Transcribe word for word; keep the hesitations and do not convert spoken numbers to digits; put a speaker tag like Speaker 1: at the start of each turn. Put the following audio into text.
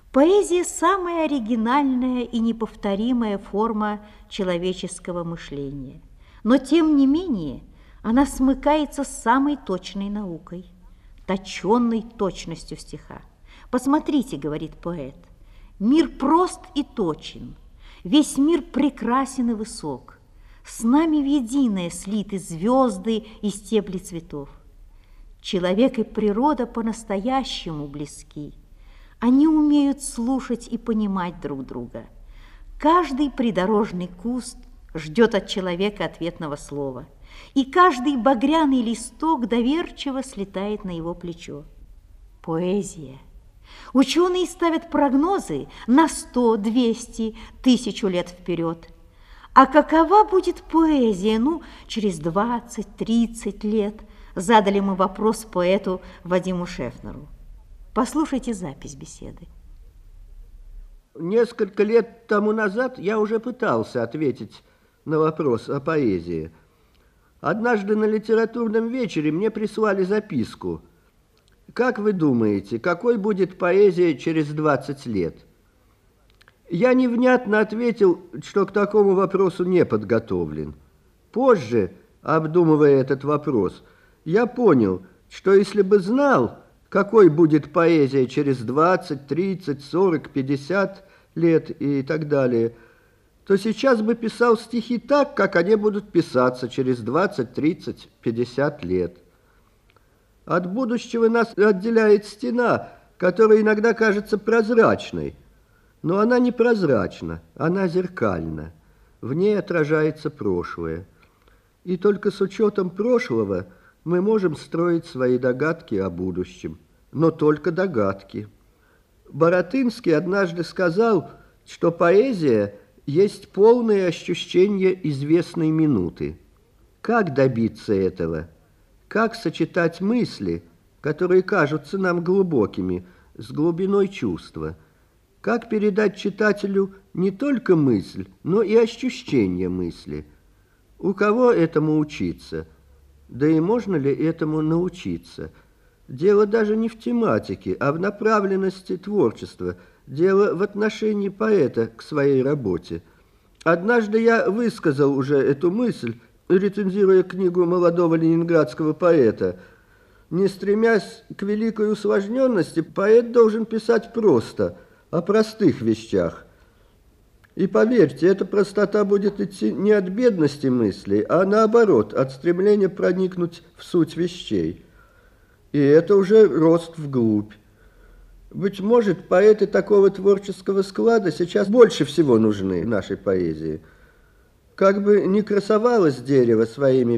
Speaker 1: Поэзия – самая оригинальная и неповторимая форма человеческого мышления. Но, тем не менее, она смыкается с самой точной наукой, точенной точностью стиха. «Посмотрите, — говорит поэт, — мир прост и точен, весь мир прекрасен и высок, с нами в единое слиты звезды и стебли цветов. Человек и природа по-настоящему близки. Они умеют слушать и понимать друг друга. Каждый придорожный куст ждет от человека ответного слова, и каждый багряный листок доверчиво слетает на его плечо. Поэзия. Ученые ставят прогнозы на сто, двести, тысячу лет вперед. А какова будет поэзия, ну, через двадцать, тридцать лет? Задали мы вопрос поэту Вадиму Шефнеру. Послушайте запись беседы.
Speaker 2: Несколько лет тому назад я уже пытался ответить на вопрос о поэзии. Однажды на литературном вечере мне прислали записку. Как вы думаете, какой будет поэзия через двадцать лет? Я невнятно ответил, что к такому вопросу не подготовлен. Позже, обдумывая этот вопрос, я понял, что если бы знал, какой будет поэзия через двадцать, тридцать, сорок, пятьдесят лет и так далее, то сейчас бы писал стихи так, как они будут писаться через двадцать, тридцать, пятьдесят лет. От будущего нас отделяет стена, которая иногда кажется прозрачной, но она не прозрачна, она зеркальна. В ней отражается прошлое. И только с учетом прошлого мы можем строить свои догадки о будущем, но только догадки. Баратынский однажды сказал, что поэзия есть полное ощущение известной минуты. Как добиться этого? Как сочетать мысли, которые кажутся нам глубокими, с глубиной чувства? Как передать читателю не только мысль, но и ощущение мысли? У кого этому учиться? Да и можно ли этому научиться? Дело даже не в тематике, а в направленности творчества. Дело в отношении поэта к своей работе. Однажды я высказал уже эту мысль, рецензируя книгу молодого ленинградского поэта. Не стремясь к великой усложненности, поэт должен писать просто, о простых вещах. И поверьте, эта простота будет идти не от бедности мыслей, а наоборот, от стремления проникнуть в суть вещей. И это уже рост вглубь. Быть может, поэты такого творческого склада сейчас больше всего нужны нашей поэзии. Как бы ни красовалось дерево своими